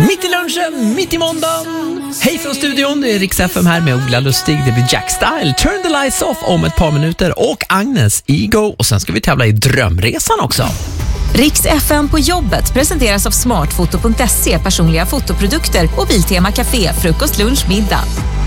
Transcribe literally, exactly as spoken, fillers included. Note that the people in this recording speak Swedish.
Mitt i lunchen, mitt i måndagen. Hej från studion, det är Rix F M här med Ola Lustig. Det blir Jack Style, Turn the Lights Off om ett par minuter. Och Agnes, Ego. Och sen ska vi tävla i Drömresan också. Rix F M på jobbet presenteras av smartfoto punkt se, personliga fotoprodukter och Biltema Café, frukost, lunch, middag.